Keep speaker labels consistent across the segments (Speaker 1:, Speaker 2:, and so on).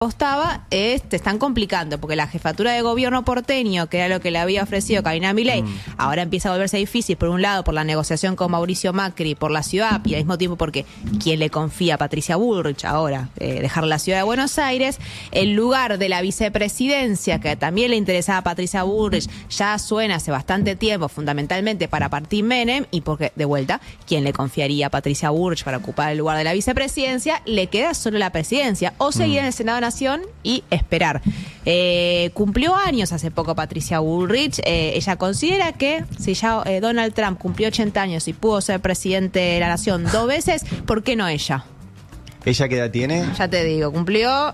Speaker 1: apostaba, te están complicando, porque la jefatura de gobierno porteño, que era lo que le había ofrecido Karina Milei, ahora empieza a volverse difícil, por un lado, por la negociación con Mauricio Macri, por la ciudad, y al mismo tiempo porque ¿quién le confía a Patricia Bullrich ahora? Dejar la ciudad de Buenos Aires, el lugar de la vicepresidencia, que también le interesaba a Patricia Bullrich, ya suena hace bastante tiempo, fundamentalmente para Martín Menem, y porque, de vuelta, ¿quién le confiaría a Patricia Bullrich para ocupar el lugar de la vicepresidencia? Le queda solo la presidencia, o seguir en el Senado Nacional y esperar. Cumplió años hace poco Patricia Bullrich. Ella considera que si ya Donald Trump cumplió 80 años y pudo ser presidente de la nación 2 veces, ¿por qué no ella?
Speaker 2: ¿Ella qué edad tiene?
Speaker 1: Ya te digo, cumplió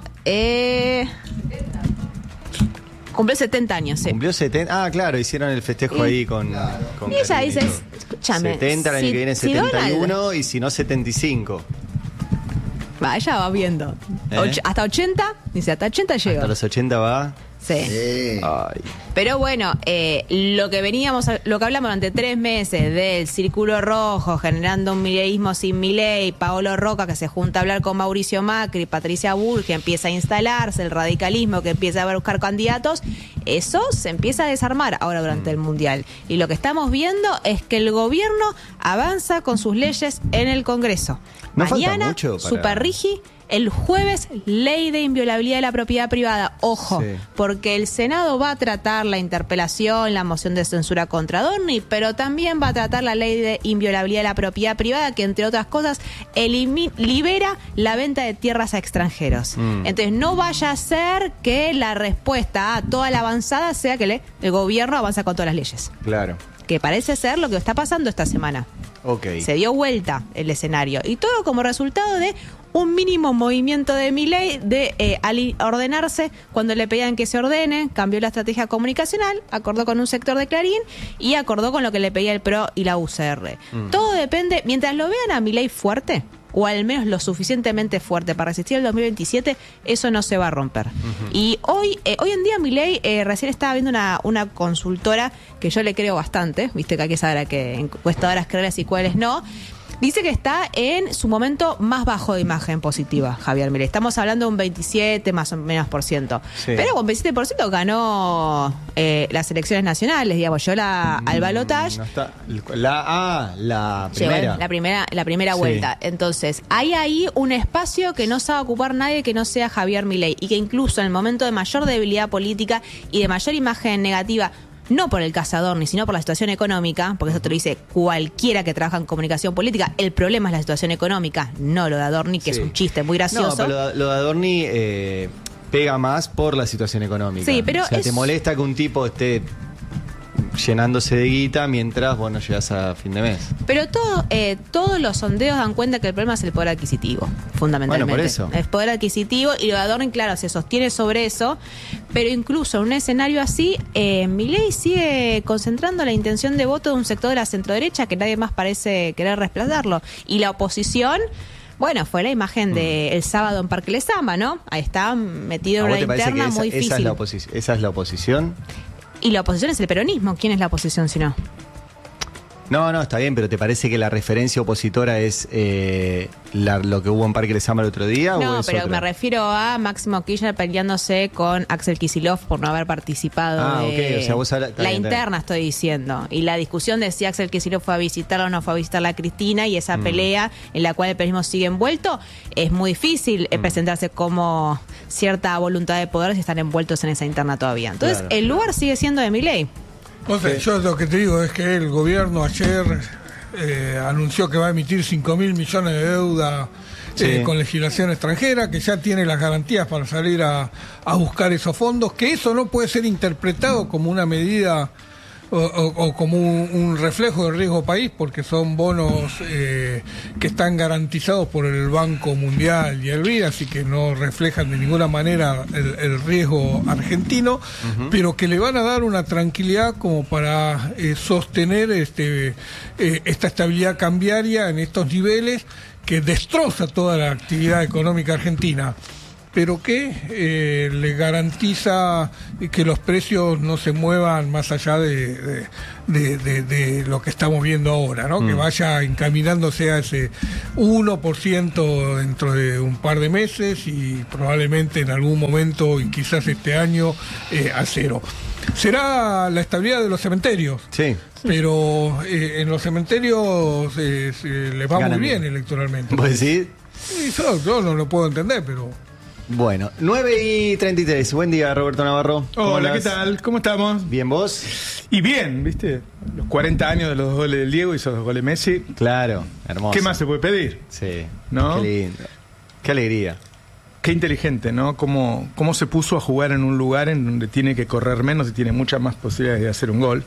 Speaker 1: 70 años, sí.
Speaker 2: Cumplió 70. Ah, claro, hicieron el festejo ahí con
Speaker 1: y ella dice, escúchame,
Speaker 2: 70, el año que viene 71 y si no 75.
Speaker 1: Va, ella va viendo. Hasta 80, dice, hasta 80 llegó.
Speaker 2: Hasta los 80 va.
Speaker 1: Sí.
Speaker 2: Ay.
Speaker 1: Pero bueno, lo que hablamos durante 3 meses del círculo rojo, generando un mileísmo sin Milei, Paolo Roca que se junta a hablar con Mauricio Macri, Patricia Bullrich que empieza a instalarse, el radicalismo que empieza a buscar candidatos, eso se empieza a desarmar ahora durante el Mundial. Y lo que estamos viendo es que el gobierno avanza con sus leyes en el Congreso.
Speaker 2: No
Speaker 1: Mañana,
Speaker 2: falta mucho para...
Speaker 1: Superrigi. El jueves, ley de inviolabilidad de la propiedad privada. Ojo,
Speaker 2: sí,
Speaker 1: porque el Senado va a tratar la interpelación, la moción de censura contra Dorni, pero también va a tratar la ley de inviolabilidad de la propiedad privada, que entre otras cosas libera la venta de tierras a extranjeros. Entonces no vaya a ser que la respuesta a toda la avanzada sea que el gobierno avanza con todas las leyes.
Speaker 2: Claro. Que
Speaker 1: parece ser lo que está pasando esta semana.
Speaker 2: Okay.
Speaker 1: Se dio vuelta el escenario. Y todo como resultado de un mínimo movimiento de Milei al ordenarse cuando le pedían que se ordene, cambió la estrategia comunicacional, acordó con un sector de Clarín y acordó con lo que le pedía el PRO y la UCR. Todo depende, mientras lo vean a Milei fuerte, o al menos lo suficientemente fuerte para resistir el 2027, eso no se va a romper. Y hoy en día Milei, recién estaba viendo una consultora que yo le creo bastante, viste que hay que saber a qué encuestadoras creerles y cuáles no. Dice que está en su momento más bajo de imagen positiva, Javier Milei. Estamos hablando de un 27 más o menos %. Sí. Pero con 27% ganó las elecciones nacionales, digamos. Yo al balotaje.
Speaker 2: No está. La primera.
Speaker 1: La primera vuelta. Sí. Entonces, hay ahí un espacio que no se va a ocupar nadie que no sea Javier Milei. Y que incluso en el momento de mayor debilidad política y de mayor imagen negativa, no por el caso Adorni, sino por la situación económica, porque eso te lo dice cualquiera que trabaja en comunicación política. El problema es la situación económica, no lo de Adorni, que es un chiste muy gracioso.
Speaker 2: No, pero lo de Adorni pega más por la situación económica.
Speaker 1: Sí, pero
Speaker 2: o sea, te molesta que un tipo esté llenándose de guita mientras vos no llegas a fin de mes.
Speaker 1: Pero todos los sondeos dan cuenta que el problema es el poder adquisitivo, fundamentalmente.
Speaker 2: Bueno, por eso.
Speaker 1: El poder adquisitivo, y lo de Adorni, claro, se sostiene sobre eso, pero incluso en un escenario así, Milei sigue concentrando la intención de voto de un sector de la centroderecha que nadie más parece querer reemplazarlo. Y la oposición... Bueno, fue la imagen del sábado en Parque Lezama, ¿no? Ahí está metido en una interna muy difícil.
Speaker 2: ¿Esa es la oposición?
Speaker 1: Y la oposición es el peronismo. ¿Quién es la oposición si no?
Speaker 2: No, está bien, pero ¿te parece que la referencia opositora es lo que hubo en Parque Lezama el otro día?
Speaker 1: No,
Speaker 2: ¿o es
Speaker 1: pero
Speaker 2: otra?
Speaker 1: me refiero a Máximo Kirchner peleándose con Axel Kicillof por no haber participado
Speaker 2: de... O sea, vos
Speaker 1: la interna, estoy diciendo. Y la discusión de si Axel Kicillof fue a visitarla o no fue a visitarla a Cristina, y esa pelea en la cual el peronismo sigue envuelto, es muy difícil presentarse como cierta voluntad de poder si están envueltos en esa interna todavía. Entonces, el lugar sigue siendo de Milei.
Speaker 3: O sea, yo lo que te digo es que el gobierno ayer anunció que va a emitir 5.000 millones de deuda con legislación extranjera, que ya tiene las garantías para salir a buscar esos fondos, que eso no puede ser interpretado como una medida o como un reflejo del riesgo país, porque son bonos que están garantizados por el Banco Mundial y el BID, así que no reflejan de ninguna manera el riesgo argentino, pero que le van a dar una tranquilidad como para sostener esta estabilidad cambiaria en estos niveles que destroza toda la actividad económica argentina. pero que le garantiza que los precios no se muevan más allá de lo que estamos viendo ahora, ¿no? Que vaya encaminándose a ese 1% dentro de un par de meses y probablemente en algún momento, y quizás este año, a cero. Será la estabilidad de los cementerios.
Speaker 2: Sí.
Speaker 3: Pero en los cementerios les va muy bien electoralmente.
Speaker 2: ¿Vos decís?
Speaker 3: Sí, yo no lo puedo entender, pero...
Speaker 2: Bueno, 9:33. Buen día, Roberto Navarro.
Speaker 4: Hola, ¿qué tal? ¿Cómo estamos?
Speaker 2: ¿Bien vos?
Speaker 4: Y bien, ¿viste? Los 40 años de los 2 goles del Diego y esos 2 goles Messi.
Speaker 2: Claro, hermoso.
Speaker 4: ¿Qué más se puede pedir?
Speaker 2: Sí.
Speaker 4: ¿No?
Speaker 2: Qué lindo. Qué alegría.
Speaker 4: Qué inteligente, ¿no? Cómo se puso a jugar en un lugar en donde tiene que correr menos y tiene muchas más posibilidades de hacer un gol.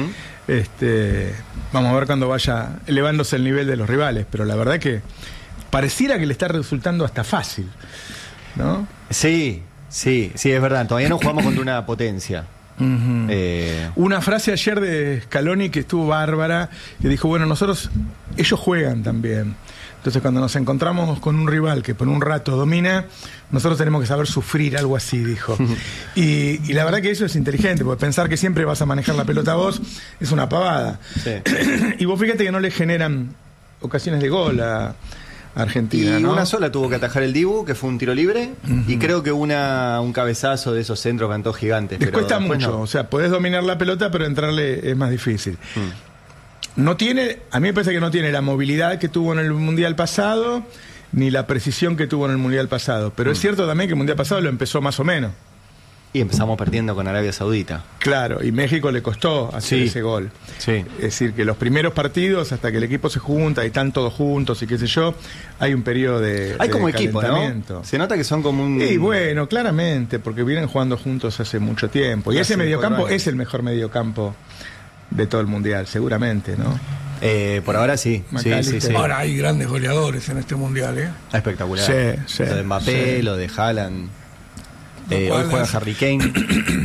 Speaker 4: Vamos a ver cuando vaya elevándose el nivel de los rivales, pero la verdad que pareciera que le está resultando hasta fácil, ¿no? Sí, es verdad. Todavía no jugamos contra una potencia. Una frase ayer de Scaloni que estuvo bárbara, que dijo, bueno, ellos juegan también. Entonces cuando nos encontramos con un rival que por un rato domina, nosotros tenemos que saber sufrir, algo así, dijo. Y la verdad que eso es inteligente, porque pensar que siempre vas a manejar la pelota vos es una pavada. Sí. Y vos fíjate que no le generan ocasiones de gol a Argentina,
Speaker 2: y
Speaker 4: ¿no?
Speaker 2: Una sola tuvo que atajar el Dibu, que fue un tiro libre, y creo que un cabezazo de esos centros cantó gigantes.
Speaker 4: Les cuesta mucho, no. O sea, podés dominar la pelota, pero entrarle es más difícil. No tiene, a mí me parece que no tiene la movilidad que tuvo en el Mundial pasado, ni la precisión que tuvo en el Mundial pasado. Pero es cierto también que el Mundial pasado lo empezó más o menos.
Speaker 2: Y empezamos perdiendo con Arabia Saudita.
Speaker 4: Claro, y México le costó hacer ese gol. Sí. Es decir, que los primeros partidos, hasta que el equipo se junta y están todos juntos y qué sé yo, hay un periodo de
Speaker 2: hay como equipo,
Speaker 4: calentamiento,
Speaker 2: ¿no? Se nota que son como un...
Speaker 4: Y bueno, claramente, porque vienen jugando juntos hace mucho tiempo. Y ese mediocampo es el mejor mediocampo de todo el Mundial, seguramente, ¿no?
Speaker 2: Por ahora sí. Sí.
Speaker 3: Ahora hay grandes goleadores en este Mundial, ¿eh?
Speaker 2: Espectacular.
Speaker 4: Sí.
Speaker 2: Lo de Mbappé, lo de Haaland. Hoy juega Harry Kane.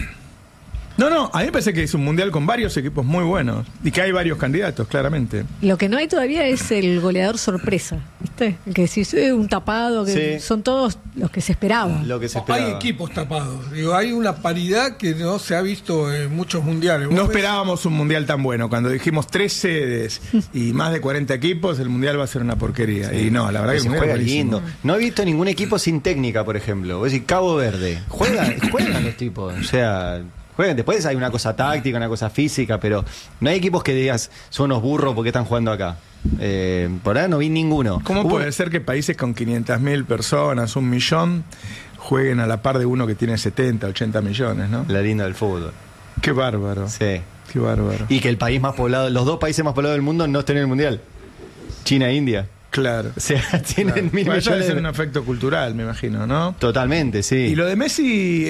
Speaker 4: No, a mí me parece que es un mundial con varios equipos muy buenos y que hay varios candidatos, claramente.
Speaker 5: Lo que no hay todavía es el goleador sorpresa, ¿viste? Que si es un tapado, que son todos los que se esperaban.
Speaker 3: Hay equipos tapados. Digo, hay una paridad que no se ha visto en muchos mundiales.
Speaker 4: No esperábamos un mundial tan bueno. Cuando dijimos 3 sedes y más de 40 equipos, el mundial va a ser una porquería. Y no, la verdad que el mundial
Speaker 2: juega lindo. No he visto ningún equipo sin técnica, por ejemplo. Voy a decir, Cabo Verde. Juegan los tipos. O sea... Después hay una cosa táctica, una cosa física, pero no hay equipos que digas son unos burros porque están jugando acá. Por ahora no vi ninguno.
Speaker 4: ¿Cómo puede ser que países con 500.000 personas, 1 millón, jueguen a la par de uno que tiene 70, 80 millones, ¿no?
Speaker 2: La linda del fútbol.
Speaker 4: Qué bárbaro.
Speaker 2: Sí.
Speaker 4: Qué bárbaro.
Speaker 2: Y que el país más poblado, los 2 países más poblados del mundo no estén en el Mundial. China e India.
Speaker 4: Claro.
Speaker 2: O sea, tienen 1.000 millones.
Speaker 4: Eso debe ser un efecto cultural, me imagino, ¿no?
Speaker 2: Totalmente, sí.
Speaker 4: Y lo de Messi,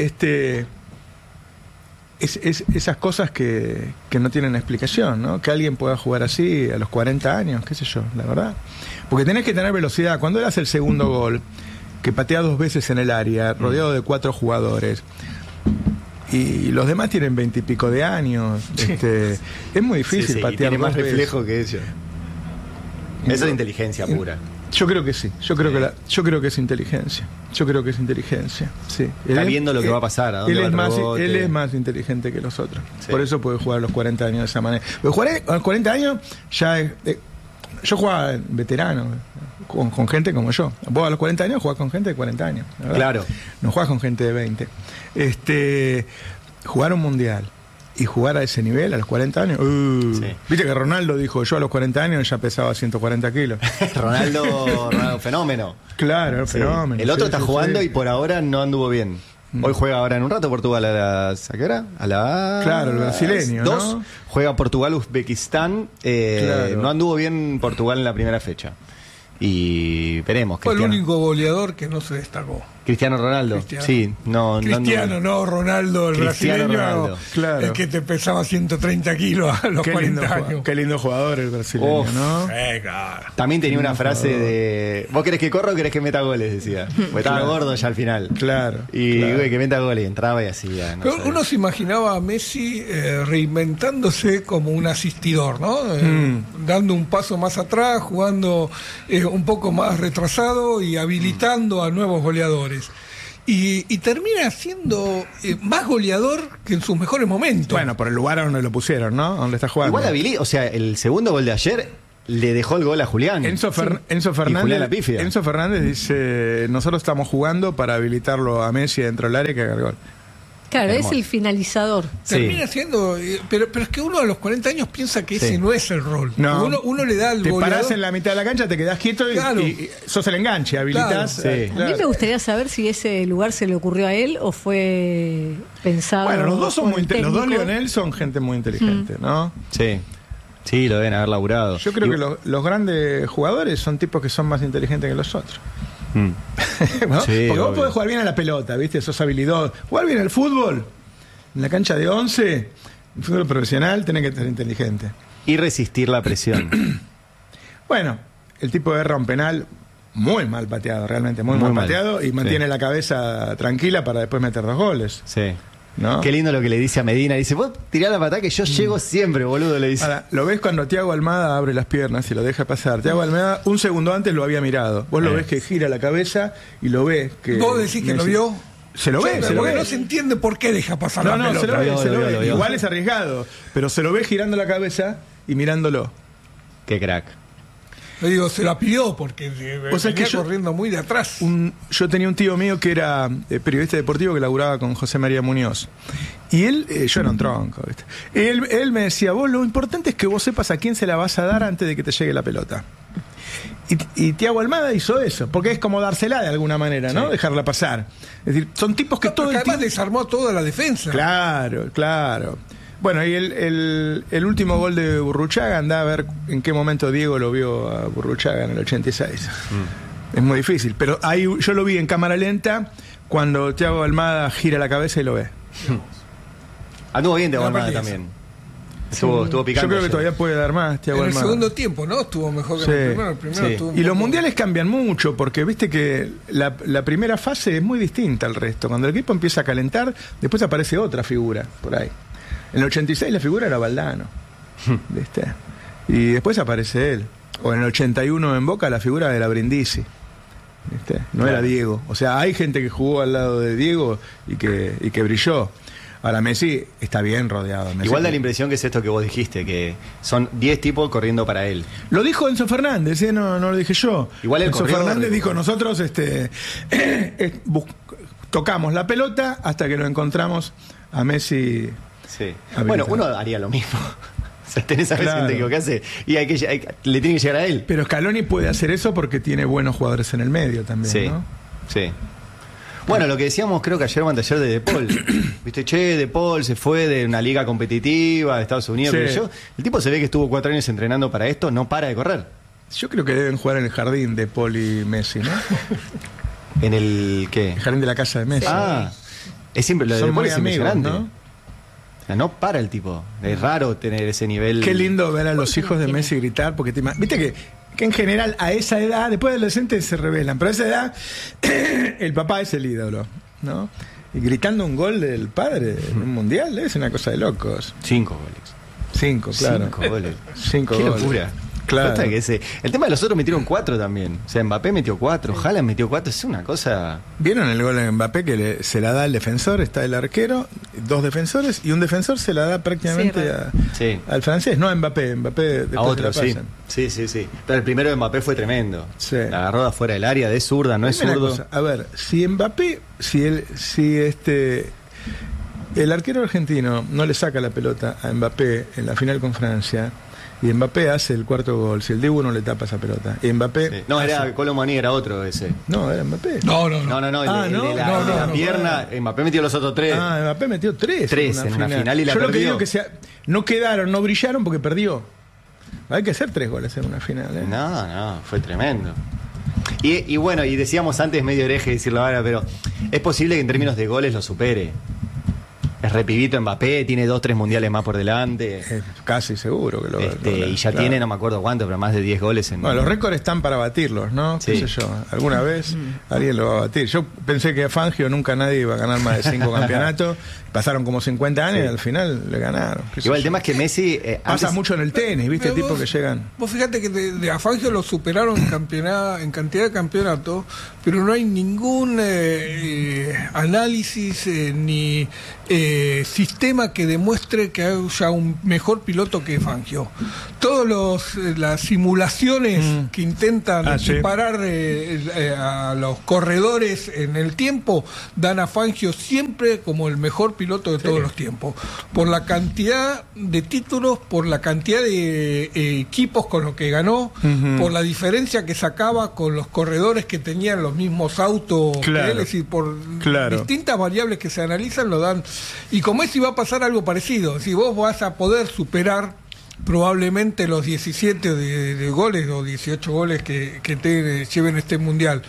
Speaker 4: esas cosas que no tienen explicación, ¿no? Que alguien pueda jugar así a los 40 años, qué sé yo, la verdad. Porque tenés que tener velocidad. Cuando él hace el segundo gol, que patea 2 veces en el área, rodeado de 4 jugadores, y los demás tienen 20 y pico de años, es muy difícil patear.
Speaker 2: Tiene más
Speaker 4: 2 veces.
Speaker 2: reflejo que ellos. Eso es inteligencia pura.
Speaker 4: Yo creo que sí. Yo creo que es inteligencia. Sí.
Speaker 2: Está viendo lo que va a pasar. ¿A dónde va el rebote?
Speaker 4: Él es más inteligente que los otros. Sí. Por eso puede jugar a los 40 años de esa manera. Pero jugar a los 40 años ya es... yo jugaba veterano, con gente como yo. Vos a los 40 años jugás con gente de 40 años. ¿Verdad?
Speaker 2: Claro.
Speaker 4: No jugás con gente de 20. Jugar un mundial y jugar a ese nivel a los 40 años. Viste que Ronaldo dijo, yo a los 40 años ya pesaba 140 kilos.
Speaker 2: Ronaldo, fenómeno.
Speaker 4: Claro, fenómeno.
Speaker 2: El otro está jugando y por ahora no anduvo bien. Hoy juega ahora en un rato Portugal ¿a qué hora?
Speaker 4: Claro, el brasileño,
Speaker 2: 2.
Speaker 4: ¿no?
Speaker 2: Juega Portugal-Uzbekistán.
Speaker 4: Claro.
Speaker 2: No anduvo bien Portugal en la primera fecha. Y veremos.
Speaker 3: Fue el único goleador que no se destacó.
Speaker 2: Cristiano Ronaldo. Sí, no
Speaker 3: Ronaldo, el
Speaker 2: Cristiano
Speaker 3: brasileño.
Speaker 2: Ronaldo.
Speaker 4: Claro.
Speaker 3: El que te pesaba 130 kilos a los 40 años.
Speaker 4: Qué lindo jugador el brasileño, ¿no?
Speaker 3: Claro.
Speaker 2: También tenía una frase de ¿vos querés que corra o querés que meta goles? Decía. Porque estaba gordo ya al final.
Speaker 4: Claro.
Speaker 2: Y güey, que meta goles, entraba y hacía.
Speaker 3: No sé. Uno se imaginaba a Messi reinventándose como un asistidor, ¿no? Dando un paso más atrás, jugando un poco más retrasado y habilitando a nuevos goleadores. y termina siendo más goleador que en sus mejores momentos.
Speaker 4: Bueno, por el lugar a donde lo pusieron, ¿no? Donde está jugando.
Speaker 2: Igual o sea, el segundo gol de ayer le dejó el gol a Julián.
Speaker 4: Enzo
Speaker 2: Julián la pifia.
Speaker 4: Enzo Fernández dice, nosotros estamos jugando para habilitarlo a Messi dentro del área que haga el gol.
Speaker 5: Claro, es el finalizador.
Speaker 3: Termina siendo, pero es que uno a los 40 años piensa que ese no es el rol.
Speaker 4: No.
Speaker 3: Uno le da el
Speaker 4: Te
Speaker 3: goleador.
Speaker 4: parás en la mitad de la cancha, te quedás quieto y sos el enganche, habilitás.
Speaker 2: Claro. Sí.
Speaker 5: A mí me gustaría saber si ese lugar se le ocurrió a él o fue pensado.
Speaker 4: Bueno, los dos son
Speaker 5: por el
Speaker 4: los dos
Speaker 5: técnico.
Speaker 4: Lionel son gente muy inteligente, ¿no?
Speaker 2: Sí. Sí, lo deben haber laburado.
Speaker 4: Yo creo que los grandes jugadores son tipos que son más inteligentes que los otros. ¿No?
Speaker 2: Sí,
Speaker 4: porque vos
Speaker 2: obvio.
Speaker 4: podés jugar bien a la pelota, ¿viste? Sos habilidoso. Jugar bien al fútbol, en la cancha de 11, en fútbol profesional, tenés que ser inteligente.
Speaker 2: Y resistir la presión.
Speaker 4: Bueno, el tipo erra un penal muy mal pateado, realmente muy mal pateado, y mantiene la cabeza tranquila para después meter 2 goles.
Speaker 2: Sí.
Speaker 4: ¿No?
Speaker 2: Qué lindo lo que le dice a Medina. Dice, vos tirá la patada que yo llego siempre, boludo, le dice.
Speaker 4: Ahora, lo ves cuando Thiago Almada abre las piernas y lo deja pasar. Thiago Almada un segundo antes lo había mirado. Vos lo ves que gira la cabeza y lo ves que...
Speaker 3: ¿Vos decís que lo vio?
Speaker 4: Se lo ve, se lo ve.
Speaker 3: No se entiende por qué deja pasar
Speaker 4: No,
Speaker 3: la
Speaker 4: no,
Speaker 3: pelota.
Speaker 4: se lo ve, se lo ve.
Speaker 2: lo vio.
Speaker 4: Igual es arriesgado, pero se lo ve girando la cabeza y mirándolo.
Speaker 2: Qué crack.
Speaker 3: Le digo, se la pidió porque
Speaker 4: O sea,
Speaker 3: venía
Speaker 4: que yo-
Speaker 3: corriendo muy de atrás.
Speaker 4: Yo tenía un tío mío que era periodista deportivo que laburaba con José María Muñoz. Y él, yo era un tronco, ¿viste? Él me decía, vos lo importante es que vos sepas a quién se la vas a dar antes de que te llegue la pelota. Y Thiago Almada hizo eso, porque es como dársela de alguna manera, ¿no? Dejarla pasar. Es decir, son tipos que
Speaker 3: No,
Speaker 4: todo
Speaker 3: porque
Speaker 4: el
Speaker 3: además
Speaker 4: tiempo...
Speaker 3: desarmó toda la defensa.
Speaker 4: Claro, claro. Bueno, y el último gol de Burruchaga, andá a ver en qué momento Diego lo vio a Burruchaga en el 86. Es muy difícil, pero ahí yo lo vi en cámara lenta cuando Thiago Almada gira la cabeza y lo ve.
Speaker 2: Anduvo bien de
Speaker 3: No,
Speaker 2: Almada
Speaker 3: aparte
Speaker 2: también. Estuvo picante.
Speaker 4: Yo creo que
Speaker 2: ayer.
Speaker 4: todavía puede dar más Thiago
Speaker 3: En el
Speaker 4: Almada.
Speaker 3: segundo tiempo, ¿no? Estuvo mejor que
Speaker 4: Sí.
Speaker 3: en el primero. El primero
Speaker 2: Sí.
Speaker 3: estuvo un
Speaker 4: Y los
Speaker 3: poco-
Speaker 4: mundiales cambian mucho, porque viste que la primera fase es muy distinta al resto. Cuando el equipo empieza a calentar, después aparece otra figura por ahí. En el 86 la figura era Valdano, ¿viste? Y después aparece él. O en el 81 en Boca la figura era Brindisi, ¿viste? No era Diego. O sea, hay gente que jugó al lado de Diego y que brilló. Ahora Messi está bien rodeado. Messi
Speaker 2: Igual da la impresión que es esto que vos dijiste, que son 10 tipos corriendo para él.
Speaker 4: Lo dijo Enzo Fernández, no lo dije yo.
Speaker 2: Igual él
Speaker 4: Enzo
Speaker 2: corrió,
Speaker 4: Fernández dijo,
Speaker 2: corrió.
Speaker 4: nosotros tocamos la pelota hasta que lo encontramos a Messi.
Speaker 2: Sí.
Speaker 4: Habilitado.
Speaker 2: Bueno, uno haría lo mismo. O sea, tenés a veces
Speaker 4: Claro.
Speaker 2: gente que hace y le tiene que llegar a él.
Speaker 4: Pero Scaloni puede hacer eso porque tiene buenos jugadores en el medio también,
Speaker 2: Sí,
Speaker 4: ¿no?
Speaker 2: sí. Bueno, lo que decíamos creo que ayer o anteayer de Paul. Viste, De Paul se fue de una liga competitiva de Estados Unidos.
Speaker 4: Sí.
Speaker 2: Pero el tipo se ve que estuvo 4 años entrenando para esto, no para de correr.
Speaker 4: Yo creo que deben jugar en el jardín de Paul y Messi, ¿no?
Speaker 2: ¿En el qué?
Speaker 4: El jardín de la casa de Messi.
Speaker 2: Ah, es siempre lo de
Speaker 4: Son
Speaker 2: Paul
Speaker 4: muy
Speaker 2: es
Speaker 4: amigos,
Speaker 2: impresionante.
Speaker 4: ¿no?
Speaker 2: O sea, no para el tipo. Es raro tener ese nivel.
Speaker 4: Qué lindo ver a los hijos de Messi gritar, porque viste que en general a esa edad, después de adolescentes se rebelan, pero a esa edad el papá es el ídolo, ¿no? Y gritando un gol del padre en un mundial es una cosa de locos.
Speaker 2: 5 goles.
Speaker 4: 5, claro.
Speaker 2: 5 goles.
Speaker 4: 5
Speaker 2: Qué
Speaker 4: goles.
Speaker 2: locura.
Speaker 4: Claro.
Speaker 2: Posta que el tema de los otros metieron 4 también. O sea, Mbappé metió 4, Haaland metió 4. Es una cosa.
Speaker 4: ¿Vieron el gol de Mbappé que se la da al defensor? Está el arquero, 2 defensores, y un defensor se la da prácticamente
Speaker 2: Sí.
Speaker 4: al francés, no a Mbappé. Mbappé después
Speaker 2: A otro,
Speaker 4: se la
Speaker 2: sí.
Speaker 4: pasan.
Speaker 2: Sí. Pero el primero de Mbappé fue tremendo.
Speaker 4: Sí.
Speaker 2: La agarró de afuera del área, de zurda, no es
Speaker 4: Dime una
Speaker 2: zurdo.
Speaker 4: cosa, a ver, si Mbappé, el arquero argentino no le saca la pelota a Mbappé en la final con Francia, y Mbappé hace el cuarto gol, si el Dibu no le tapa esa pelota, y Mbappé...
Speaker 2: Sí. No, era Colomani, era otro ese.
Speaker 4: No, era Mbappé.
Speaker 3: No.
Speaker 2: No, el
Speaker 4: Ah,
Speaker 2: de
Speaker 4: ¿no?
Speaker 2: la,
Speaker 3: No,
Speaker 2: de la
Speaker 3: no,
Speaker 2: pierna. Mbappé metió los otros 3.
Speaker 4: Ah, Mbappé metió 3
Speaker 2: en una final y la
Speaker 4: Yo lo que
Speaker 2: perdió.
Speaker 4: digo que no quedaron, no brillaron porque perdió. Hay que hacer 3 goles en una final, ¿eh?
Speaker 2: No, fue tremendo. Y bueno, y decíamos antes medio hereje decirlo ahora, pero es posible que en términos de goles lo supere. Es repibito Mbappé, tiene 2-3 mundiales más por delante.
Speaker 4: Casi seguro que lo
Speaker 2: y ya tiene, no me acuerdo cuánto, pero más de 10 goles en...
Speaker 4: Bueno, los récords están para batirlos, ¿no?
Speaker 2: Sí.
Speaker 4: ¿Qué sé yo? Alguna vez alguien lo va a batir. Yo pensé que a Fangio nunca nadie iba a ganar más de 5 campeonatos. Pasaron como 50 años y al final le ganaron.
Speaker 2: Igual el tema es que Messi...
Speaker 4: Pasa mucho en el tenis, ¿viste? Tipo que llegan...
Speaker 3: Vos fíjate que de a Fangio lo superaron en cantidad de campeonatos, pero no hay ningún análisis ni sistema que demuestre que haya un mejor piloto que Fangio. Todas las simulaciones que intentan separar a los corredores en el tiempo dan a Fangio siempre como el mejor piloto de todos los tiempos, por la cantidad de títulos, por la cantidad de equipos con los que ganó, por la diferencia que sacaba con los corredores que tenían los mismos autos que él, es decir, por distintas variables que se analizan lo dan. Y con Messi va a pasar algo parecido. Si vos vas a poder superar probablemente los 17 de goles o 18 goles que te lleven este mundial,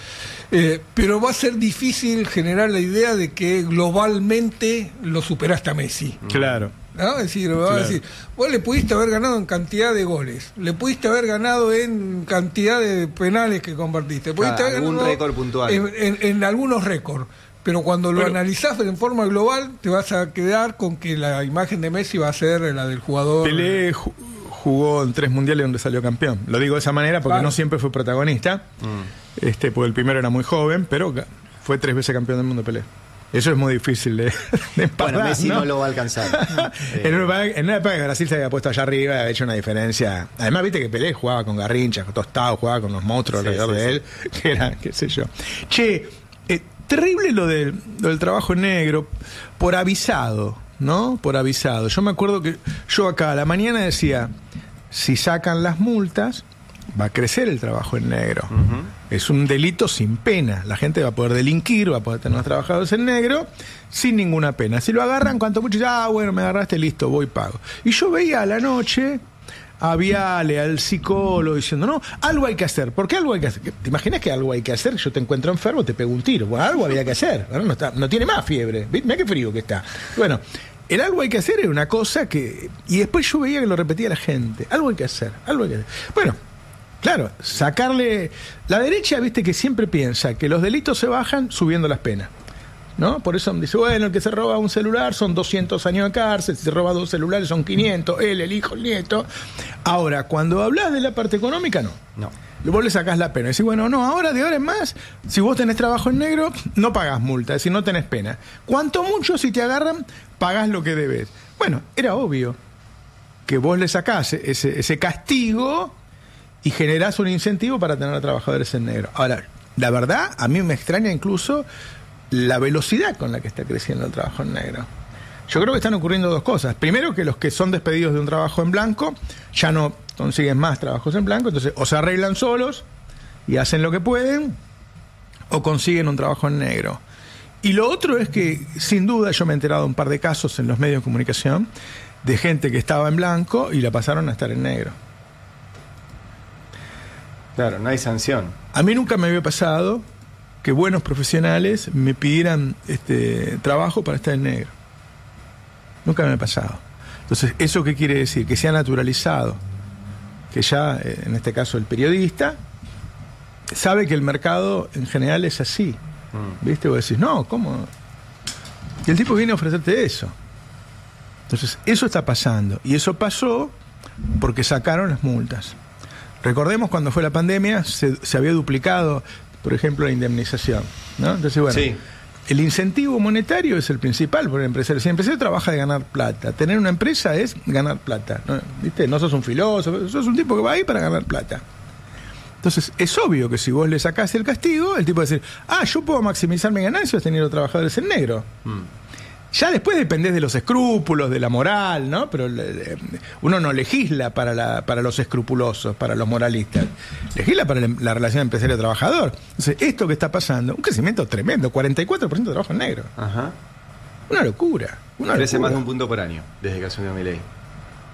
Speaker 3: pero va a ser difícil generar la idea de que globalmente lo superaste a Messi.
Speaker 4: Claro.
Speaker 3: ¿No? Es decir, va a decir, vos le pudiste haber ganado en cantidad de goles, le pudiste haber ganado en cantidad de penales que convertiste, pudiste haber
Speaker 2: algún
Speaker 3: ganado
Speaker 2: récord puntual
Speaker 3: en algunos récords. Pero cuando lo analizás en forma global, te vas a quedar con que la imagen de Messi va a ser la del jugador.
Speaker 4: Pelé jugó en 3 mundiales donde salió campeón. Lo digo de esa manera porque no siempre fue protagonista. Porque el primero era muy joven, pero fue 3 veces campeón del mundo Pelé. Eso es muy difícil de empatar,
Speaker 2: bueno, Messi no lo va a alcanzar.
Speaker 4: En una época que Brasil se había puesto allá arriba, había hecho una diferencia. Además, viste que Pelé jugaba con Garrincha, con Tostado, jugaba con los monstruos alrededor de él, que era, qué sé yo. Che, terrible lo del trabajo en negro, por avisado, ¿no? Por avisado. Yo me acuerdo que yo acá a la mañana decía, si sacan las multas, va a crecer el trabajo en negro. Es un delito sin pena. La gente va a poder delinquir, va a poder tener los trabajadores en negro sin ninguna pena. Si lo agarran, cuanto mucho, bueno, me agarraste, listo, voy y pago. Y yo veía a la noche a Viale, al psicólogo, diciendo, no, algo hay que hacer. ¿Por qué algo hay que hacer? ¿Te imaginas que algo hay que hacer? Yo te encuentro enfermo, te pego un tiro. Bueno, algo había que hacer. Bueno, no tiene más fiebre. Mirá qué frío que está. Bueno, el algo hay que hacer era una cosa que... Y después yo veía que lo repetía la gente. Algo hay que hacer, algo hay que hacer. Bueno, claro, sacarle... La derecha, viste, que siempre piensa que los delitos se bajan subiendo las penas, ¿no? Por eso dice, bueno, el que se roba un celular son 200 años de cárcel, si se roba 2 celulares son 500, él, el hijo, el nieto. Ahora, cuando hablas de la parte económica, no. Vos le sacás la pena. Decís, bueno, no, ahora de ahora en más, si vos tenés trabajo en negro, no pagás multa, es decir, no tenés pena. Cuanto mucho, si te agarran, pagás lo que debes. Bueno, era obvio que vos le sacás ese castigo y generás un incentivo para tener a trabajadores en negro. Ahora, la verdad, a mí me extraña incluso la velocidad con la que está creciendo el trabajo en negro. Yo creo que están ocurriendo 2 cosas. Primero, que los que son despedidos de un trabajo en blanco ya no consiguen más trabajos en blanco, entonces o se arreglan solos y hacen lo que pueden, o consiguen un trabajo en negro. Y lo otro es que, sin duda, yo me he enterado de un par de casos en los medios de comunicación de gente que estaba en blanco y la pasaron a estar en negro.
Speaker 2: Claro, no hay sanción.
Speaker 4: A mí nunca me había pasado que buenos profesionales me pidieran trabajo para estar en negro. Nunca me ha pasado. Entonces, ¿eso qué quiere decir? Que se ha naturalizado. Que ya, en este caso, el periodista sabe que el mercado en general es así. ¿Viste? Vos decís, no, ¿cómo? Y el tipo viene a ofrecerte eso. Entonces, eso está pasando. Y eso pasó porque sacaron las multas. Recordemos cuando fue la pandemia, se había duplicado, por ejemplo, la indemnización, ¿no? Entonces, bueno, el incentivo monetario es el principal por el empresario. Si el empresario trabaja de ganar plata, tener una empresa es ganar plata, ¿no? ¿Viste? No sos un filósofo, sos un tipo que va ahí para ganar plata. Entonces, es obvio que si vos le sacás el castigo, el tipo va a decir, yo puedo maximizar mi ganancia teniendo trabajadores en negro. Ya después dependés de los escrúpulos, de la moral, ¿no? Pero uno no legisla para los escrupulosos, para los moralistas. Legisla para la relación empresario-trabajador. Entonces, esto que está pasando, un crecimiento tremendo, 44% de trabajo en negro.
Speaker 2: Ajá.
Speaker 4: Una locura.
Speaker 2: Crece más de 1 punto por año desde que asumió Milei.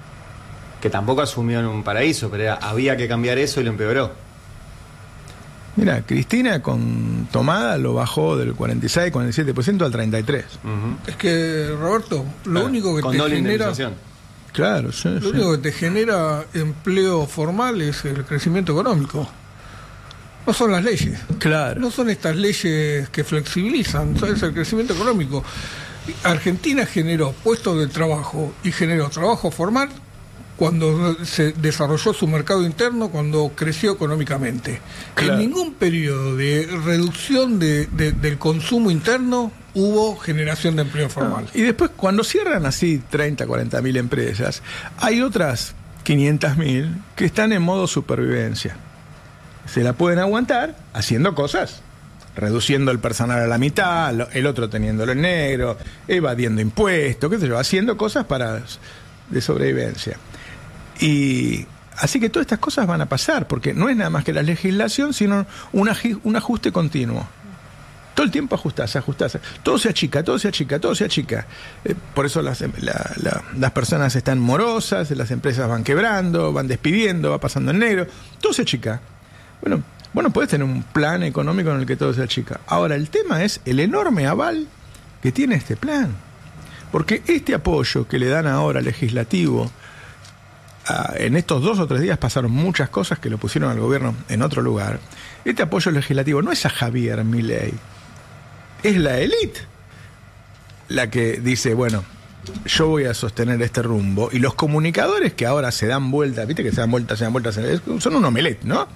Speaker 2: Que tampoco asumió en un paraíso, pero había que cambiar eso y lo empeoró.
Speaker 4: Mira, Cristina con Tomada lo bajó del 46-47% al 33%.
Speaker 3: Es que, Roberto, lo único que
Speaker 2: con
Speaker 3: te
Speaker 2: doble
Speaker 3: genera...
Speaker 2: indemnización.
Speaker 4: Claro, sí,
Speaker 3: Lo único que te genera empleo formal es el crecimiento económico. No son las leyes.
Speaker 4: Claro.
Speaker 3: No son estas leyes que flexibilizan, es el crecimiento económico. Argentina generó puestos de trabajo y generó trabajo formal cuando se desarrolló su mercado interno, cuando creció económicamente.
Speaker 4: Claro.
Speaker 3: En ningún periodo de reducción del consumo interno hubo generación de empleo formal.
Speaker 4: Y después, cuando cierran así 30, 40 mil empresas, hay otras 500.000 que están en modo supervivencia. Se la pueden aguantar haciendo cosas, reduciendo el personal a la mitad, el otro teniéndolo en negro, evadiendo impuestos, qué sé yo, haciendo cosas de sobrevivencia. Y así que todas estas cosas van a pasar, porque no es nada más que la legislación, sino un ajuste continuo. Todo el tiempo ajustarse. Todo se achica. Por eso las personas están morosas, las empresas van quebrando, van despidiendo, va pasando en negro. Todo se achica. Bueno, vos no podés tener un plan económico en el que todo se achica. Ahora, el tema es el enorme aval que tiene este plan. Porque este apoyo que le dan ahora legislativo, en estos 2 o 3 días pasaron muchas cosas que lo pusieron al gobierno en otro lugar. Este apoyo legislativo no es a Javier Milei, es la élite la que dice, bueno, yo voy a sostener este rumbo, y los comunicadores que ahora se dan vueltas, viste que se dan vueltas, son un omelette, ¿no?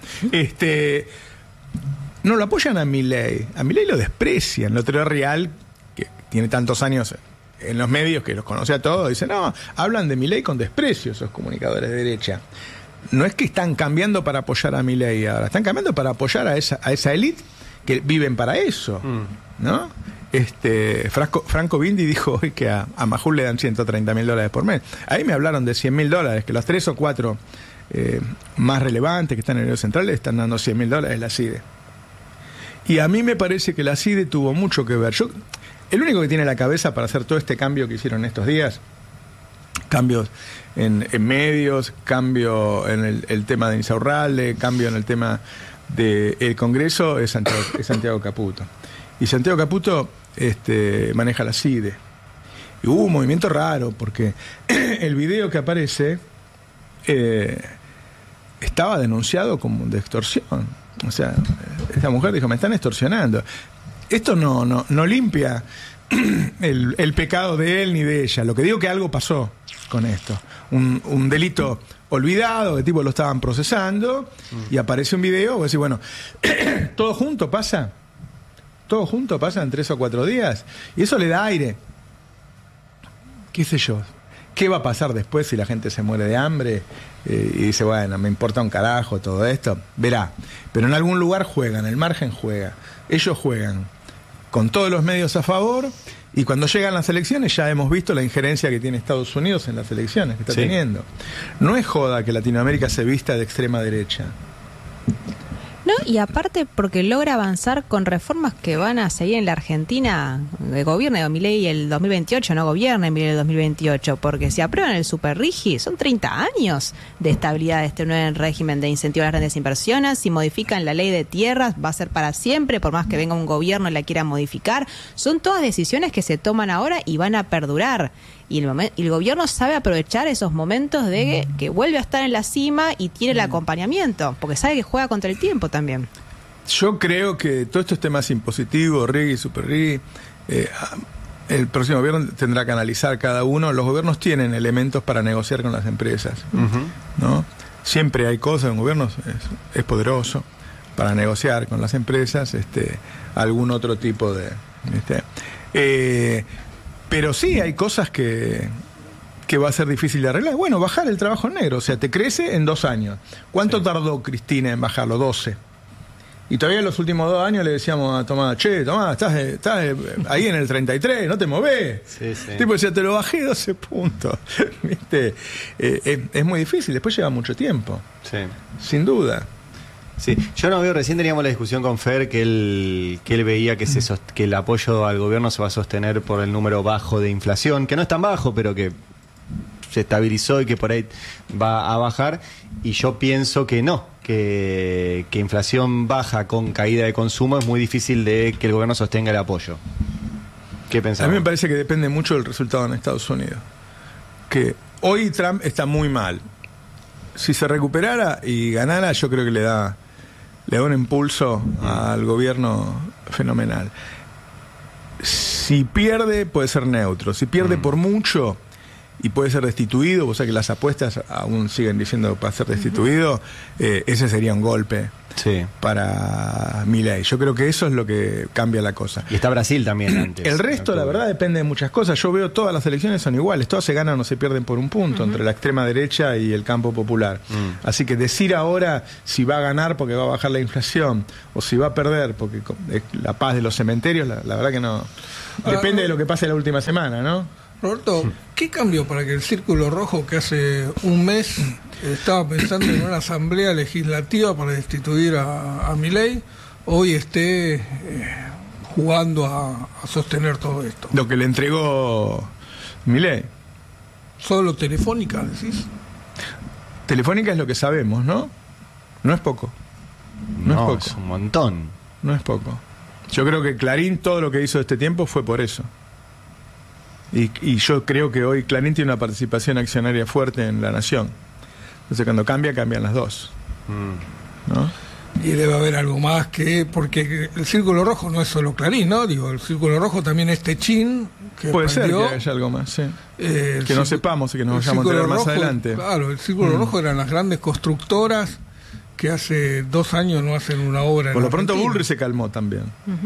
Speaker 4: No lo apoyan a Milei lo desprecian. Lo Teoría Real, que tiene tantos años en los medios, que los conoce a todos, dicen, no, hablan de Milei con desprecio esos comunicadores de derecha. No es que están cambiando para apoyar a Milei ahora, están cambiando para apoyar a esa élite que viven para eso, ¿no? Franco Bindi dijo hoy que a Majul le dan $130.000 por mes. Ahí me hablaron de $100.000, que los 3 o 4 más relevantes que están en el central le están dando $100.000 la CIDE. Y a mí me parece que la CIDE tuvo mucho que ver. El único que tiene la cabeza para hacer todo este cambio que hicieron estos días, cambios en medios, cambio en el tema de Insaurralde, cambio en el tema del Congreso, es Santiago Caputo. Y Santiago Caputo maneja la CIDE. Y hubo un movimiento raro, porque el video que aparece estaba denunciado como de extorsión. O sea, esta mujer dijo, me están extorsionando. Esto no limpia el pecado de él ni de ella. Lo que digo que algo pasó con esto. Un delito olvidado, que tipo lo estaban procesando, y aparece un video, y vos decís, bueno, todo junto pasa en 3 o 4 días, y eso le da aire. ¿Qué sé yo? ¿Qué va a pasar después si la gente se muere de hambre? Y dice, bueno, me importa un carajo todo esto. Verá, pero en algún lugar juegan, el margen juega. Ellos juegan con todos los medios a favor, y cuando llegan las elecciones ya hemos visto la injerencia que tiene Estados Unidos en las elecciones que está teniendo. No es joda que Latinoamérica se vista de extrema derecha.
Speaker 1: No, y aparte porque logra avanzar con reformas que van a seguir en la Argentina. Gobierna Milei el 2028, no gobierna Milei el 2028, porque si aprueban el superrigi, son 30 años de estabilidad de este nuevo régimen de incentivo a las grandes inversiones. Si modifican la ley de tierras, va a ser para siempre, por más que venga un gobierno y la quiera modificar. Son todas decisiones que se toman ahora y van a perdurar. Y el gobierno sabe aprovechar esos momentos de que vuelve a estar en la cima y tiene el acompañamiento, porque sabe que juega contra el tiempo también.
Speaker 4: Yo creo que todos estos temas impositivos, RIGI, Super RIGI, el próximo gobierno tendrá que analizar cada uno. Los gobiernos tienen elementos para negociar con las empresas, ¿no? Siempre hay cosas, un gobierno es poderoso para negociar con las empresas algún otro tipo de... pero sí hay cosas que va a ser difícil de arreglar. Bueno, bajar el trabajo en negro, o sea, te crece en 2 años. ¿Cuánto tardó Cristina en bajarlo? 12. Y todavía en los últimos 2 años le decíamos a Tomás, che, Tomás, estás ahí en el 33, no te movés.
Speaker 2: Sí.
Speaker 4: Tipo decía, te lo bajé 12 puntos. ¿Viste? Es muy difícil, después lleva mucho tiempo.
Speaker 2: Sí.
Speaker 4: Sin duda.
Speaker 2: Sí, yo no veo, recién teníamos la discusión con Fer que él veía que el apoyo al gobierno se va a sostener por el número bajo de inflación, que no es tan bajo, pero que se estabilizó y que por ahí va a bajar, y yo pienso que no, que inflación baja con caída de consumo es muy difícil de que el gobierno sostenga el apoyo. ¿Qué pensás?
Speaker 4: A mí me parece que depende mucho del resultado en Estados Unidos. Que hoy Trump está muy mal. Si se recuperara y ganara, yo creo que le da un impulso al gobierno fenomenal. Si pierde, puede ser neutro. Si pierde por mucho y puede ser destituido, o sea que las apuestas aún siguen diciendo para ser destituido, ese sería un golpe para Milei. Yo creo que eso es lo que cambia la cosa.
Speaker 2: Y está Brasil también antes.
Speaker 4: El resto, la verdad, depende de muchas cosas. Yo veo todas las elecciones son iguales, todas se ganan o se pierden por un punto entre la extrema derecha y el campo popular. Así que decir ahora si va a ganar porque va a bajar la inflación o si va a perder porque es la paz de los cementerios, la verdad que no. Depende de lo que pase la última semana, ¿no?
Speaker 3: Roberto, ¿qué cambió para que el Círculo Rojo, que hace un mes estaba pensando en una asamblea legislativa para destituir a Milei, hoy esté jugando a sostener todo esto?
Speaker 4: Lo que le entregó Milei.
Speaker 3: ¿Solo Telefónica, decís?
Speaker 4: Telefónica es lo que sabemos, ¿no? No es poco.
Speaker 2: No es poco. Es un montón.
Speaker 4: No es poco. Yo creo que Clarín, todo lo que hizo este tiempo fue por eso. Y yo creo que hoy Clarín tiene una participación accionaria fuerte en La Nación. Entonces cuando cambian las dos. ¿No?
Speaker 3: Y debe haber algo más porque el Círculo Rojo no es solo Clarín, ¿no? Digo, el Círculo Rojo también es Techín.
Speaker 4: Puede ser que haya algo más, sí. Que no sepamos y que nos vayamos a enterar más adelante.
Speaker 3: Claro, el Círculo Rojo eran las grandes constructoras que hace 2 años no hacen una obra.
Speaker 4: Por lo pronto Bullrich se calmó también.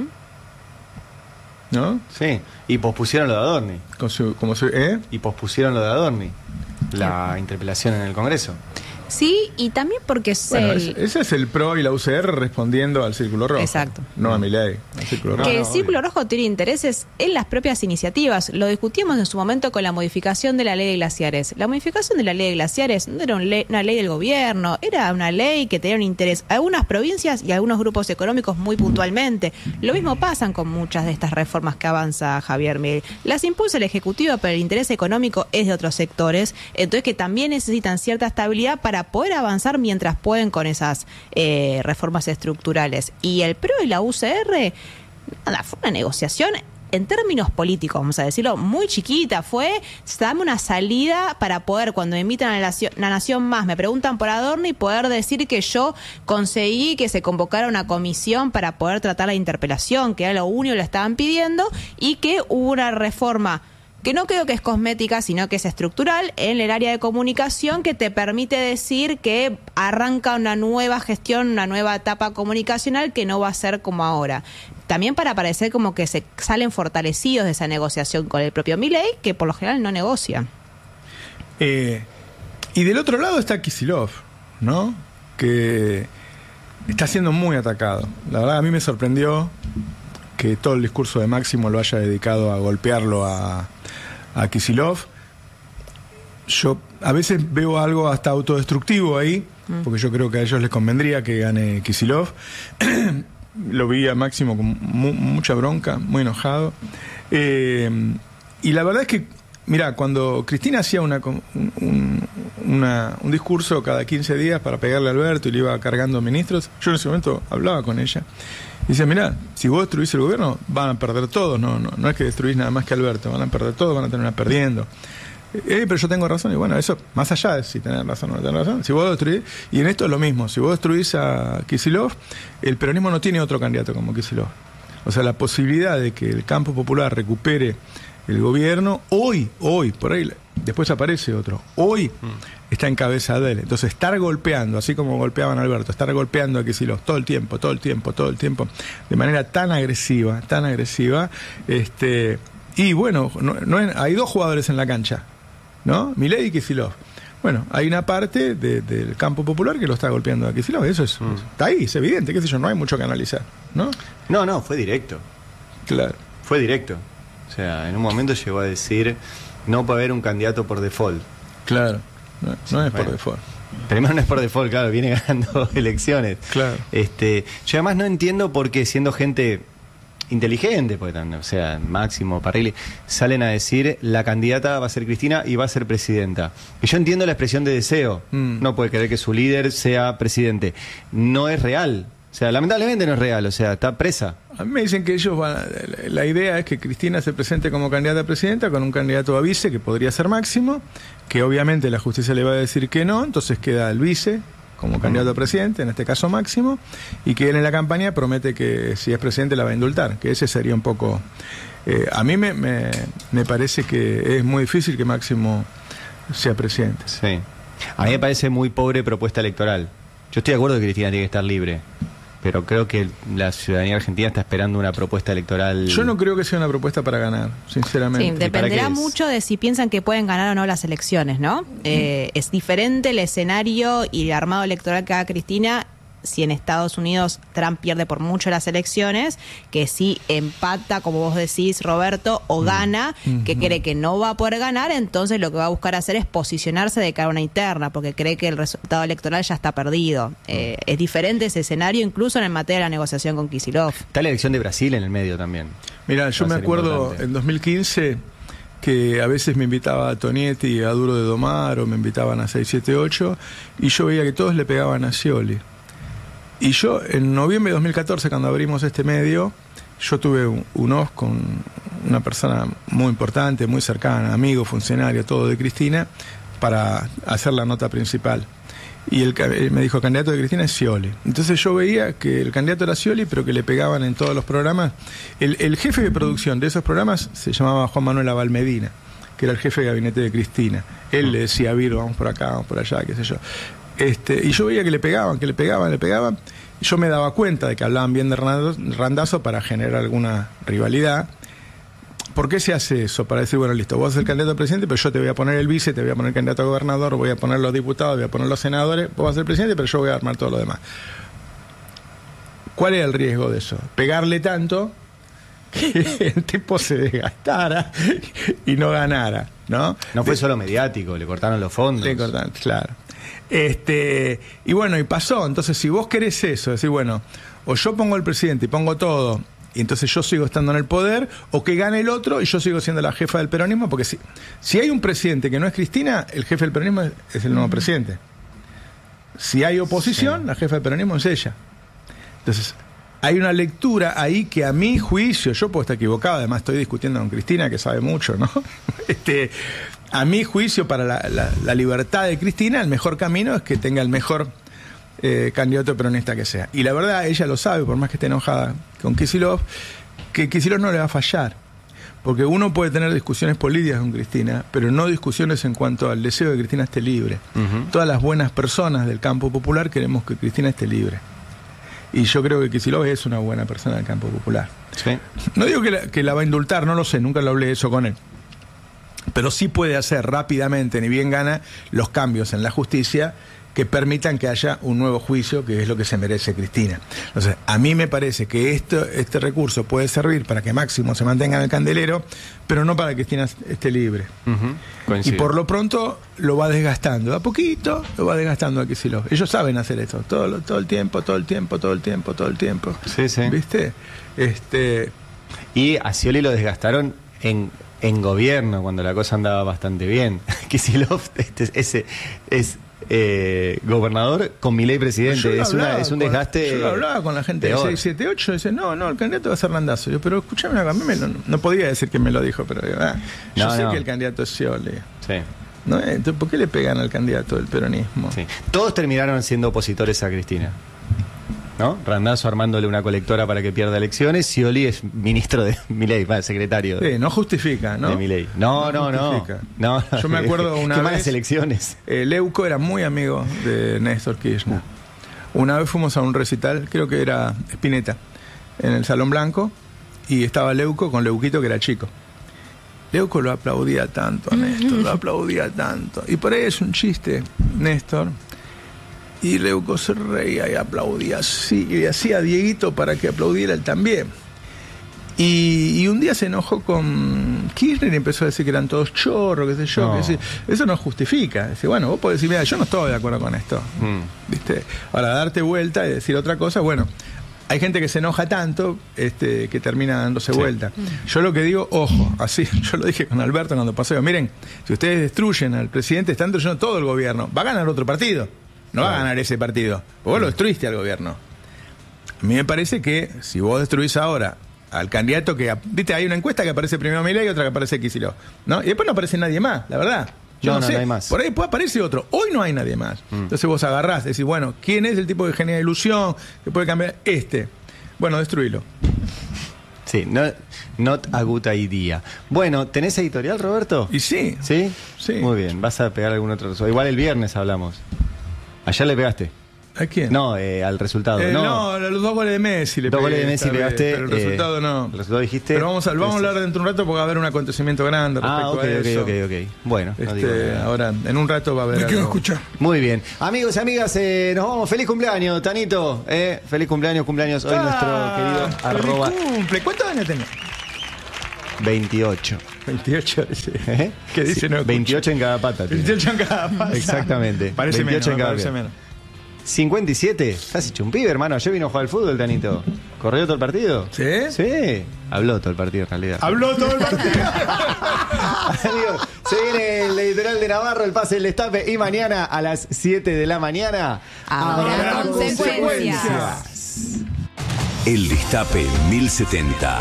Speaker 4: ¿No?
Speaker 2: Sí, y pospusieron lo de Adorni. Y pospusieron lo de Adorni, la interpelación en el Congreso.
Speaker 1: Sí, y también porque
Speaker 4: ese es el PRO y la UCR respondiendo al Círculo Rojo.
Speaker 1: Exacto.
Speaker 4: No a Milei, al Círculo Rojo.
Speaker 1: Que el Círculo Rojo tiene intereses en las propias iniciativas. Lo discutimos en su momento con la modificación de la ley de glaciares. La modificación de la ley de glaciares no era una ley del gobierno, era una ley que tenía un interés a algunas provincias y a algunos grupos económicos muy puntualmente. Lo mismo pasan con muchas de estas reformas que avanza Javier Milei. Las impulsa el Ejecutivo, pero el interés económico es de otros sectores, entonces que también necesitan cierta estabilidad para poder avanzar mientras pueden con esas reformas estructurales. Y el PRO y la UCR, nada, fue una negociación en términos políticos, vamos a decirlo, muy chiquita. Fue, dame una salida para poder, cuando me invitan a la Nación Más, me preguntan por Adorni, poder decir que yo conseguí que se convocara una comisión para poder tratar la interpelación, que era lo único que le estaban pidiendo, y que hubo una reforma que no creo que es cosmética, sino que es estructural en el área de comunicación, que te permite decir que arranca una nueva gestión, una nueva etapa comunicacional que no va a ser como ahora. También para parecer como que se salen fortalecidos de esa negociación con el propio Milei, que por lo general no negocia.
Speaker 4: Y del otro lado está Kicillof, ¿no? Que está siendo muy atacado. La verdad, a mí me sorprendió que todo el discurso de Máximo lo haya dedicado a golpearlo a Kicillof. Yo a veces veo algo hasta autodestructivo ahí, porque yo creo que a ellos les convendría que gane Kicillof. Lo vi a Máximo con mucha bronca, muy enojado. Y la verdad es que, mira, cuando Cristina hacía un discurso cada 15 días para pegarle a Alberto y le iba cargando ministros, yo en ese momento hablaba con ella. Dice, mirá, si vos destruís el gobierno, van a perder todos. No es que destruís nada más que Alberto, van a perder todos, van a terminar perdiendo. Pero yo tengo razón. Y bueno, eso, más allá de si tenés razón o no tenés razón, si vos destruís, y en esto es lo mismo, si vos destruís a Kicillof, el peronismo no tiene otro candidato como Kicillof. O sea, la posibilidad de que el campo popular recupere el gobierno, hoy, por ahí, después aparece otro, hoy está en cabeza de él. Entonces, estar golpeando, así como golpeaban a Alberto, estar golpeando a Kicillof todo el tiempo, de manera tan agresiva, y bueno, hay 2 jugadores en la cancha, ¿no? Milei y Kicillof. Bueno, hay una parte del campo popular que lo está golpeando a Kicillof, eso está ahí, es evidente, qué sé yo, no hay mucho que analizar, ¿no?
Speaker 2: No, fue directo.
Speaker 4: Claro.
Speaker 2: Fue directo. O sea, en un momento llegó a decir, no puede haber un candidato por default.
Speaker 4: Claro, no es por default.
Speaker 2: Primero no es por default, claro, viene ganando elecciones.
Speaker 4: Claro.
Speaker 2: Yo además no entiendo por qué, siendo gente inteligentes, porque o sea, Máximo, Parrilli, salen a decir la candidata va a ser Cristina y va a ser presidenta. Y yo entiendo la expresión de deseo. No puede querer que su líder sea presidente. No es real. O sea, lamentablemente no es real, o sea, está presa.
Speaker 4: A mí me dicen que ellos la idea es que Cristina se presente como candidata a presidenta con un candidato a vice que podría ser Máximo, que obviamente la justicia le va a decir que no, entonces queda el vice como candidato a presidente, en este caso Máximo, y que él en la campaña promete que si es presidente la va a indultar, que ese sería un poco... a mí me parece que es muy difícil que Máximo sea presidente.
Speaker 2: Sí. A mí me parece muy pobre propuesta electoral. Yo estoy de acuerdo que Cristina tiene que estar libre, pero creo que la ciudadanía argentina está esperando una propuesta electoral.
Speaker 4: Yo no creo que sea una propuesta para ganar, sinceramente.
Speaker 1: Sí, dependerá mucho de si piensan que pueden ganar o no las elecciones, ¿no? Es diferente el escenario y el armado electoral que haga Cristina si en Estados Unidos Trump pierde por mucho las elecciones, que si empata, como vos decís, Roberto, o gana, que cree que no va a poder ganar, entonces lo que va a buscar hacer es posicionarse de cara a una interna, porque cree que el resultado electoral ya está perdido. Es diferente ese escenario, incluso en materia de la negociación con Kicillof.
Speaker 2: Está la elección de Brasil en el medio también.
Speaker 4: Mira, yo me acuerdo importante. En 2015... que a veces me invitaba a Tonietti, a Duro de Domar, o me invitaban a 678, y yo veía que todos le pegaban a Scioli. Y yo, en noviembre de 2014, cuando abrimos este medio, yo tuve un off con una persona muy importante, muy cercana, amigo, funcionario, todo de Cristina, para hacer la nota principal. Y él me dijo, el candidato de Cristina es Scioli. Entonces yo veía que el candidato era Scioli, pero que le pegaban en todos los programas. El jefe de producción de esos programas se llamaba Juan Manuel Aval Medina, que era el jefe de gabinete de Cristina. Él le decía a Vir, vamos por acá, vamos por allá, qué sé yo. Y yo veía que le pegaban. Y yo me daba cuenta de que hablaban bien de Randazzo para generar alguna rivalidad. ¿Por qué se hace eso? Para decir, bueno, listo, vos vas a ser candidato a presidente, pero yo te voy a poner el vice, te voy a poner el candidato a gobernador, voy a poner los diputados, voy a poner los senadores, vos vas a ser presidente, pero yo voy a armar todo lo demás. ¿Cuál era el riesgo de eso? Pegarle tanto que el tipo se desgastara y no ganara, ¿no?
Speaker 2: No fue solo mediático, le cortaron los fondos.
Speaker 4: Le cortaron, claro. Y bueno, y pasó. Entonces, si vos querés eso, decir, bueno, o yo pongo el presidente y pongo todo, y entonces yo sigo estando en el poder, o que gane el otro y yo sigo siendo la jefa del peronismo, porque si hay un presidente que no es Cristina, el jefe del peronismo es el nuevo presidente. Si hay oposición, la jefa del peronismo es ella. Entonces, hay una lectura ahí que a mi juicio, yo puedo estar equivocado, además estoy discutiendo con Cristina, que sabe mucho, ¿no? A mi juicio, para la libertad de Cristina, el mejor camino es que tenga el mejor candidato peronista que sea. Y la verdad, ella lo sabe, por más que esté enojada con Kicillof, que Kicillof no le va a fallar. Porque uno puede tener discusiones políticas con Cristina, pero no discusiones en cuanto al deseo de que Cristina esté libre. Todas las buenas personas del campo popular queremos que Cristina esté libre. Y yo creo que Kicillof es una buena persona del campo popular.
Speaker 2: Sí.
Speaker 4: No digo que la va a indultar, no lo sé, nunca lo hablé de eso con él. Pero sí puede hacer rápidamente, ni bien gana, los cambios en la justicia que permitan que haya un nuevo juicio, que es lo que se merece Cristina. Entonces, a mí me parece que este recurso puede servir para que Máximo se mantenga en el candelero, pero no para que Cristina esté libre. Y por lo pronto lo va desgastando, a poquito lo va desgastando a Kicillof. Ellos saben hacer esto, todo el tiempo.
Speaker 2: Sí, sí.
Speaker 4: ¿Viste?
Speaker 2: Y a Scioli lo desgastaron en gobierno, cuando la cosa andaba bastante bien. Kicillof es gobernador con Milei presidente. Es un desgaste.
Speaker 4: Yo lo hablaba con la gente de 678, dice, no, el candidato va a ser Randazzo. Yo, pero escúchame, a mí no podía decir que me lo dijo, pero yo sé que el candidato es Scioli.
Speaker 2: Sí.
Speaker 4: ¿No? Entonces, ¿por qué le pegan al candidato del peronismo?
Speaker 2: Sí. Todos terminaron siendo opositores a Cristina, ¿no? Randazzo armándole una colectora para que pierda elecciones, Scioli es ministro de Milei, secretario.
Speaker 4: Sí, no justifica, ¿no?
Speaker 2: De Milei. No.
Speaker 4: Yo me acuerdo una vez.
Speaker 2: Malas elecciones.
Speaker 4: Leuco era muy amigo de Néstor Kirchner. Una vez fuimos a un recital, creo que era Spinetta, en el Salón Blanco, y estaba Leuco con Leuquito, que era chico. Leuco lo aplaudía tanto a Néstor, lo aplaudía tanto. Y por ahí es un chiste, Néstor. Y Leuco se reía y aplaudía así, y hacía a Dieguito para que aplaudiera él también. Y un día se enojó con Kirchner y empezó a decir que eran todos chorros, qué sé yo.
Speaker 2: No.
Speaker 4: Eso no justifica. Dice, bueno, vos podés decir, mira, yo no estoy de acuerdo con esto. ¿Viste? Ahora, darte vuelta y decir otra cosa, bueno, hay gente que se enoja tanto que termina dándose vuelta. Yo lo que digo, ojo, así, yo lo dije con Alberto cuando paseo, miren, si ustedes destruyen al presidente, están destruyendo todo el gobierno, va a ganar otro partido, no va a ganar ese partido, vos lo destruiste al gobierno. A mí me parece que si vos destruís ahora al candidato que, viste, hay una encuesta que aparece primero Milei y otra que aparece Kicillof, ¿no? Y después no aparece nadie más, la verdad. Yo no sé, hay más. Por ahí después aparece otro. Hoy no hay nadie más. Entonces vos agarrás, decís, bueno, ¿quién es el tipo que genera ilusión, que puede cambiar? Bueno, destruílo.
Speaker 2: Sí, not a good idea. Bueno, ¿tenés editorial, Roberto?
Speaker 4: Y sí.
Speaker 2: ¿Sí?
Speaker 4: Sí.
Speaker 2: Muy bien, vas a pegar algún otro resultado. Igual el viernes hablamos. Ayer le pegaste.
Speaker 4: ¿A quién?
Speaker 2: No, al resultado.
Speaker 4: No, los 2 goles de Messi le pegué.
Speaker 2: 2 goles de Messi pegaste.
Speaker 4: Pero el resultado no.
Speaker 2: El resultado dijiste.
Speaker 4: Pero vamos a hablar dentro de un rato porque va a haber un acontecimiento grande respecto a eso.
Speaker 2: Ok. Bueno, no digo nada.
Speaker 4: Ahora, en un rato va a haber
Speaker 3: Me
Speaker 4: algo.
Speaker 3: quiero escuchar.
Speaker 2: Muy bien. Amigos y amigas, nos vamos. Feliz cumpleaños, Tanito. Feliz cumpleaños hoy nuestro querido @
Speaker 4: cumple. ¿Cuántos años tenés?
Speaker 2: 28.
Speaker 4: 28, ¿qué dice?
Speaker 2: Sí,
Speaker 4: no
Speaker 2: 28 en cada pata.
Speaker 4: 28 en cada pata.
Speaker 2: Exactamente.
Speaker 4: Parece
Speaker 2: 28
Speaker 4: menos,
Speaker 2: en cada
Speaker 4: parece
Speaker 2: pie.
Speaker 4: menos.
Speaker 2: 57. Estás hecho un pibe, hermano. Ayer vino a jugar al fútbol, Tanito. ¿Corrió todo el partido?
Speaker 4: ¿Sí?
Speaker 2: Sí. Habló todo el partido, en realidad.
Speaker 4: Habló todo el partido.
Speaker 2: Amigos, se viene el editorial de Navarro, el pase del destape. Y mañana a las 7 de la mañana
Speaker 1: Habrá consecuencias.
Speaker 6: El Destape 1070.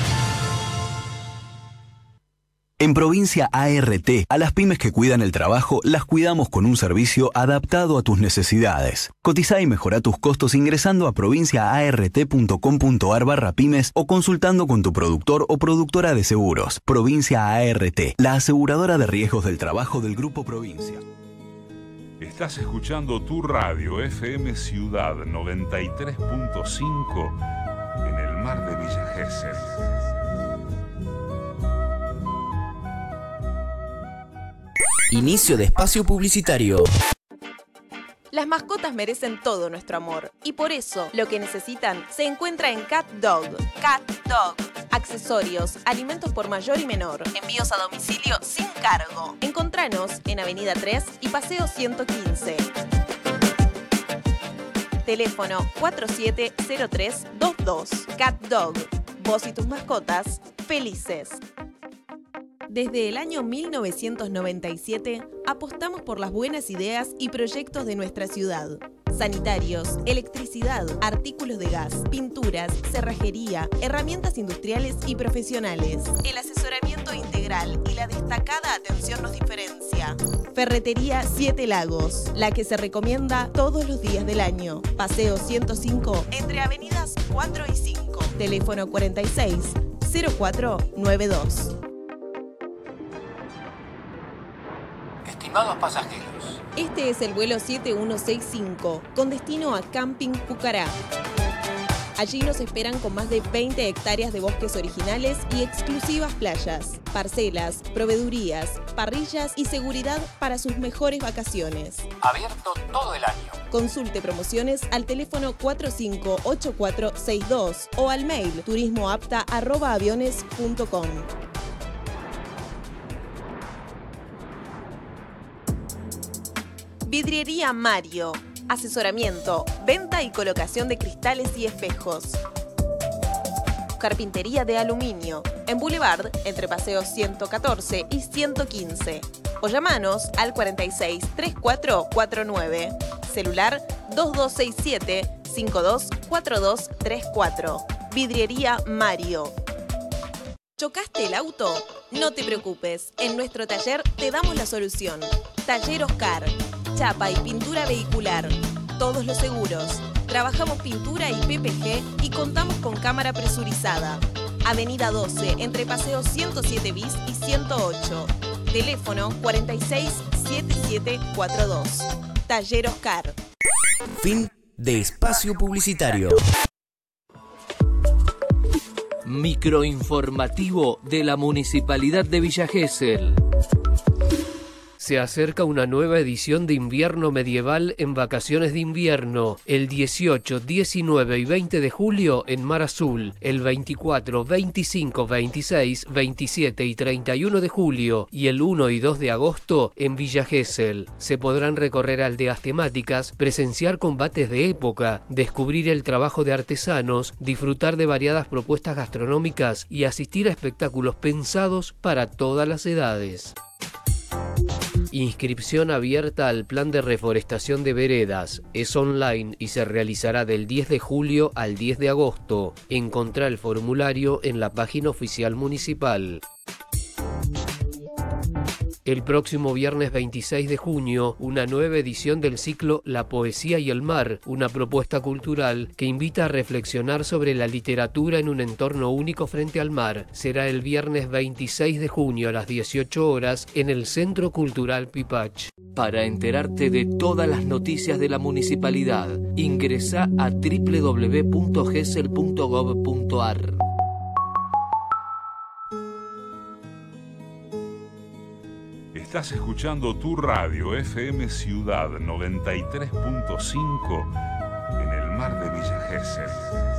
Speaker 6: En Provincia ART, a las pymes que cuidan el trabajo, las cuidamos con un servicio adaptado a tus necesidades. Cotizá y mejorá tus costos ingresando a provinciaart.com.ar/pymes o consultando con tu productor o productora de seguros. Provincia ART, la aseguradora de riesgos del trabajo del Grupo Provincia.
Speaker 7: Estás escuchando tu radio FM Ciudad 93.5 en el mar de Villa Gesell.
Speaker 8: Inicio de espacio publicitario.
Speaker 9: Las mascotas merecen todo nuestro amor y por eso lo que necesitan se encuentra en Cat Dog. Cat Dog. Accesorios, alimentos por mayor y menor, envíos a domicilio sin cargo. Encontranos en Avenida 3 y Paseo 115. Teléfono 470322. Cat Dog. Vos y tus mascotas felices. Desde el año 1997 apostamos por las buenas ideas y proyectos de nuestra ciudad. Sanitarios, electricidad, artículos de gas, pinturas, cerrajería, herramientas industriales y profesionales. El asesoramiento integral y la destacada atención nos diferencia. Ferretería 7 Lagos, la que se recomienda todos los días del año. Paseo 105 entre avenidas 4 y 5. Teléfono 46 0492.
Speaker 10: Estimados pasajeros,
Speaker 9: este es el vuelo 7165 con destino a Camping Pucará. Allí nos esperan con más de 20 hectáreas de bosques originales y exclusivas playas, parcelas, proveedurías, parrillas y seguridad para sus mejores vacaciones.
Speaker 10: Abierto todo el año.
Speaker 9: Consulte promociones al teléfono 458462 o al mail turismoapta@aviones.com. Vidriería Mario. Asesoramiento, venta y colocación de cristales y espejos. Carpintería de aluminio. En Boulevard, entre Paseo 114 y 115. O llamanos al 46 3449. Celular 2267 524234. Vidriería Mario. ¿Chocaste el auto? No te preocupes. En nuestro taller te damos la solución. Taller Oscar. Chapa y pintura vehicular. Todos los seguros. Trabajamos pintura y PPG y contamos con cámara presurizada. Avenida 12, entre Paseo 107 bis y 108. Teléfono 467742. Taller Oscar.
Speaker 8: Fin de espacio publicitario. Microinformativo de la Municipalidad de Villa Gesell.
Speaker 11: Se acerca una nueva edición de Invierno Medieval en vacaciones de invierno, el 18, 19 y 20 de julio en Mar Azul, el 24, 25, 26, 27 y 31 de julio y el 1 y 2 de agosto en Villa Gesell. Se podrán recorrer aldeas temáticas, presenciar combates de época, descubrir el trabajo de artesanos, disfrutar de variadas propuestas gastronómicas y asistir a espectáculos pensados para todas las edades. Inscripción abierta al plan de reforestación de veredas. Es online y se realizará del 10 de julio al 10 de agosto. Encontrá el formulario en la página oficial municipal. El próximo viernes 26 de junio, una nueva edición del ciclo La Poesía y el Mar, una propuesta cultural que invita a reflexionar sobre la literatura en un entorno único frente al mar. Será el viernes 26 de junio a las 18 horas en el Centro Cultural Pipach.
Speaker 8: Para enterarte de todas las noticias de la municipalidad, ingresa a www.gesell.gov.ar.
Speaker 7: Estás escuchando tu radio FM Ciudad 93.5 en el mar de Villa Gesell.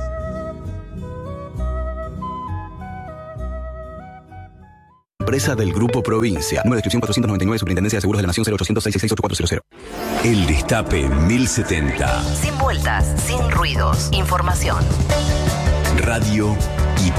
Speaker 6: Empresa del Grupo Provincia. Número de inscripción 499, Superintendencia de Seguros de la Nación 0800-666-8400. El Destape 1070.
Speaker 12: Sin vueltas, sin ruidos. Información.
Speaker 6: Radio y